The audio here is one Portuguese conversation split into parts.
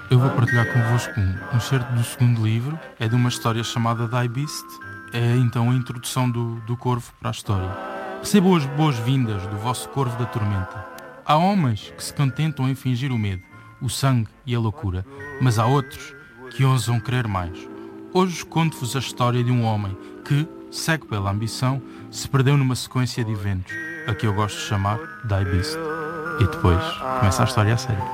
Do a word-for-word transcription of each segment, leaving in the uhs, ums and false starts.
Eu vou partilhar convosco um, um certo do segundo livro. É de uma história chamada Die Beast. É então a introdução do, do Corvo para a história. Recebam as boas-vindas do vosso Corvo da Tormenta. Há homens que se contentam em fingir o medo, o sangue e a loucura, mas há outros que ousam querer mais. Hoje conto-vos a história de um homem que, cego pela ambição, se perdeu numa sequência de eventos, a que eu gosto de chamar Die Beast. E depois começa a história a sério.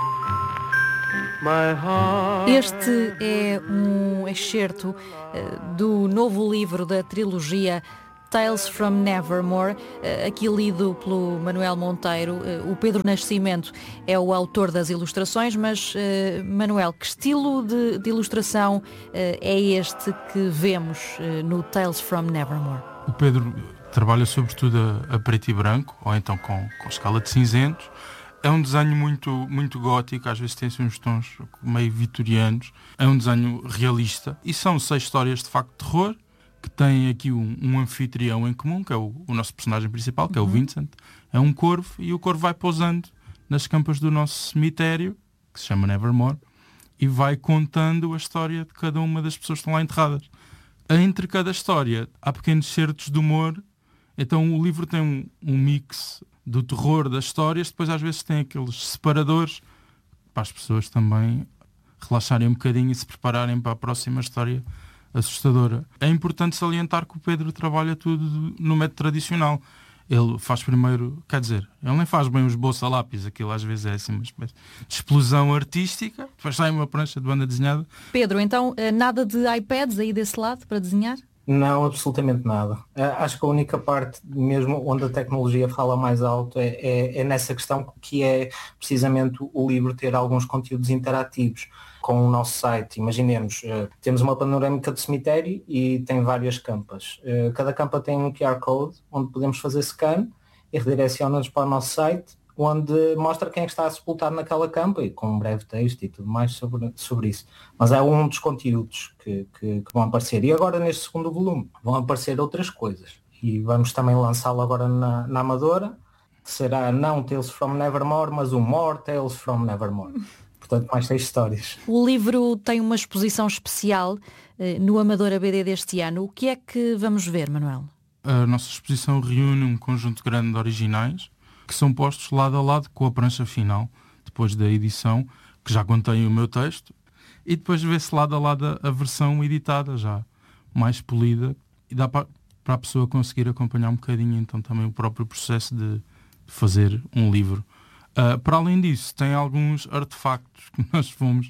Este é um excerto uh, do novo livro da trilogia Tales from Nevermore, uh, aqui lido pelo Manuel Monteiro. Uh, o Pedro Nascimento é o autor das ilustrações, mas, uh, Manuel, que estilo de, de ilustração uh, é este que vemos uh, no Tales from Nevermore? O Pedro trabalha sobretudo a, a preto e branco, ou então com, com escala de cinzentos. É um desenho muito, muito gótico, às vezes tem assim uns tons meio vitorianos. É um desenho realista e são seis histórias de facto de terror que têm aqui um, um anfitrião em comum, que é o, o nosso personagem principal, que é o Vincent. É um corvo e o corvo vai pousando nas campas do nosso cemitério, que se chama Nevermore, e vai contando a história de cada uma das pessoas que estão lá enterradas. Entre cada história há pequenos certos de humor, então o livro tem um, um mix do terror das histórias, depois às vezes tem aqueles separadores para as pessoas também relaxarem um bocadinho e se prepararem para a próxima história assustadora. É importante salientar que o Pedro trabalha tudo no método tradicional. Ele faz primeiro, quer dizer, ele nem faz bem o esboço a lápis, aquilo às vezes é assim uma espécie de explosão artística, depois sai uma prancha de banda desenhada. Pedro, então nada de iPads aí desse lado para desenhar? Não, absolutamente nada. Uh, acho que a única parte mesmo onde a tecnologia fala mais alto é, é, é nessa questão que é precisamente o livro ter alguns conteúdos interativos com o nosso site. Imaginemos, uh, temos uma panorâmica de cemitério e tem várias campas. Uh, cada campa tem um Q R Code onde podemos fazer scan e redireciona-nos para o nosso site, onde mostra quem é que está sepultado naquela campa e com um breve texto e tudo mais sobre, sobre isso. Mas é um dos conteúdos que, que, que vão aparecer. E agora neste segundo volume vão aparecer outras coisas. E vamos também lançá-lo agora na, na Amadora, que será não Tales from Nevermore, mas o More Tales from Nevermore. Portanto, mais seis histórias. O livro tem uma exposição especial eh, no Amadora B D deste ano. O que é que vamos ver, Manuel? A nossa exposição reúne um conjunto grande de originais que são postos lado a lado com a prancha final, depois da edição, que já contém o meu texto, e depois vê-se lado a lado a versão editada, já mais polida, e dá para, para a pessoa conseguir acompanhar um bocadinho então também o próprio processo de fazer um livro. Uh, para além disso, tem alguns artefactos que nós fomos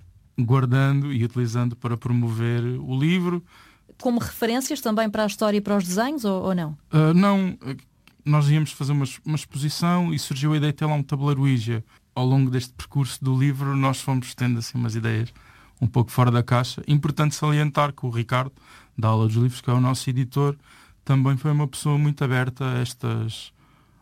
guardando e utilizando para promover o livro. Como referências também para a história e para os desenhos, ou, ou não? Uh, não... Nós íamos fazer uma, uma exposição e surgiu a ideia de ter lá um tabuleiro Ouija. Ao longo deste percurso do livro nós fomos tendo assim umas ideias um pouco fora da caixa. Importante salientar que o Ricardo, da Aula dos Livros, que é o nosso editor, também foi uma pessoa muito aberta a estas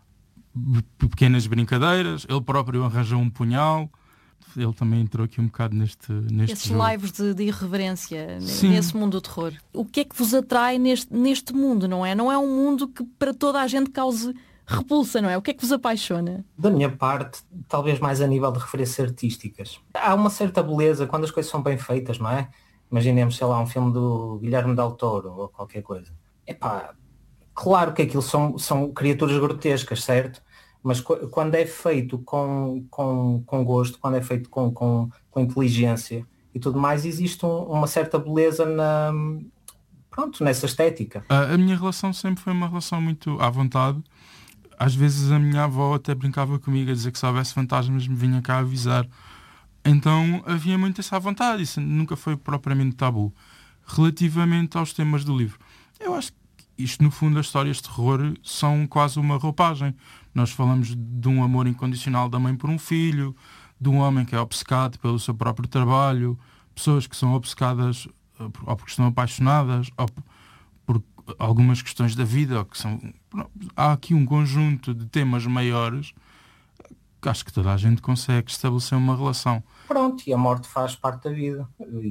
pequenas brincadeiras. Ele próprio arranjou um punhal. Ele também entrou aqui um bocado neste, neste Esses jogo. lives de, de irreverência, Sim. Nesse mundo do terror. O que é que vos atrai neste, neste mundo, não é? Não é um mundo que para toda a gente cause repulsa, não é? O que é que vos apaixona? Da minha parte, talvez mais a nível de referências artísticas. Há uma certa beleza quando as coisas são bem feitas, não é? Imaginemos, sei lá, um filme do Guilherme Del Toro ou qualquer coisa. Epá, claro que aquilo são, são criaturas grotescas, certo? Mas quando é feito com, com, com gosto, quando é feito com, com, com inteligência e tudo mais, existe um, uma certa beleza na, pronto, nessa estética. A, a minha relação sempre foi uma relação muito à vontade. Às vezes a minha avó até brincava comigo a dizer que se houvesse fantasmas me vinha cá avisar. Então havia muito essa vontade, isso nunca foi propriamente tabu. Relativamente aos temas do livro, eu acho que isto no fundo as histórias de terror são quase uma roupagem. Nós falamos de um amor incondicional da mãe por um filho, de um homem que é obcecado pelo seu próprio trabalho, pessoas que são obcecadas ou porque estão apaixonadas, ou por algumas questões da vida. Ou que são... Há aqui um conjunto de temas maiores que acho que toda a gente consegue estabelecer uma relação. Pronto, e a morte faz parte da vida.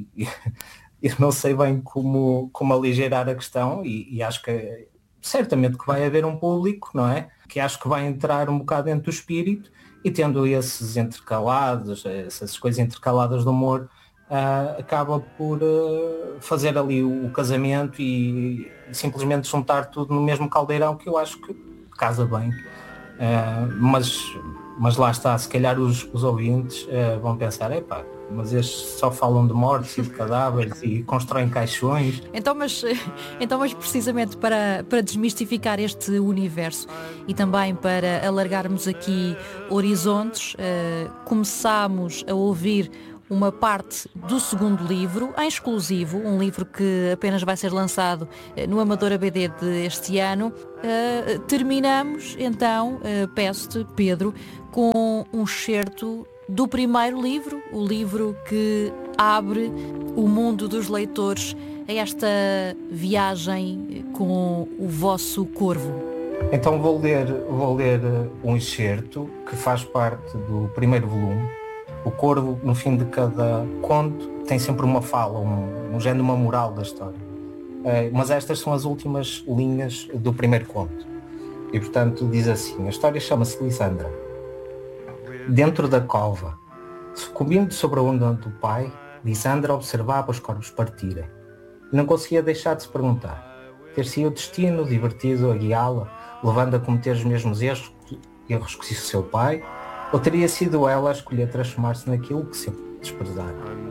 Eu não sei bem como, como aligeirar a questão e, e acho que certamente que vai haver um público, não é? Que acho que vai entrar um bocado dentro do espírito e tendo esses intercalados, essas coisas intercaladas de humor, uh, acaba por uh, fazer ali o, o casamento e, e simplesmente juntar tudo no mesmo caldeirão, que eu acho que casa bem. Uh, mas, mas lá está, se calhar os, os ouvintes uh, vão pensar, epá, mas estes só falam de mortes e de cadáveres e constroem caixões. Então, mas, então, mas precisamente para, para desmistificar este universo e também para alargarmos aqui horizontes, uh, começámos a ouvir uma parte do segundo livro, em exclusivo, um livro que apenas vai ser lançado no Amador A B D deste ano. Uh, terminamos, então, uh, peço-te, Pedro, com um excerto do primeiro livro, o livro que abre o mundo dos leitores a esta viagem com o vosso corvo. Então vou ler, vou ler um excerto que faz parte do primeiro volume. O corvo, no fim de cada conto, tem sempre uma fala, um, um género, uma moral da história. Uh, mas estas são as últimas linhas do primeiro conto. E, portanto, diz assim, a história chama-se Lisandra. Dentro da cova, sucumbindo sobre a onda do pai, Lisandra observava os corvos partirem. E não conseguia deixar de se perguntar. Ter-se-ia o destino divertido a guiá-la, levando a cometer os mesmos erros, erros que o seu pai, ou teria sido ela a escolher transformar-se naquilo que sempre desprezara?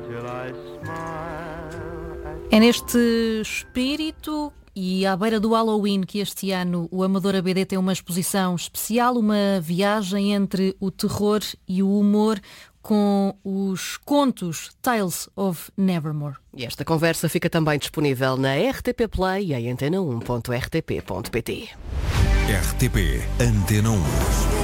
É neste espírito e à beira do Halloween que este ano o Amador A B D tem uma exposição especial, uma viagem entre o terror e o humor com os contos Tales of Nevermore. E esta conversa fica também disponível na R T P Play e em antena um ponto r t p ponto p t. R T P Antena um.